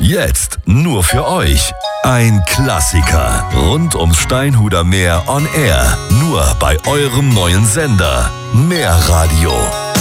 Jetzt nur für euch. Ein Klassiker rund ums Steinhuder Meer on Air. Nur bei eurem neuen Sender. Meerradio.